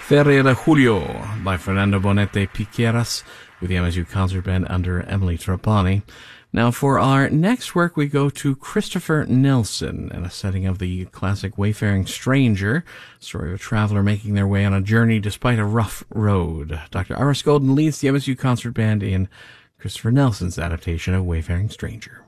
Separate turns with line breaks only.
Feria de Julio by Fernando Bonete Piqueras with the MSU Concert Band under Emily Trapani. Now for our next work, we go to Christopher Nelson in a setting of the classic Wayfaring Stranger, story of a traveler making their way on a journey despite a rough road. Dr. Iris Golden leads the MSU Concert Band in Christopher Nelson's adaptation of Wayfaring Stranger.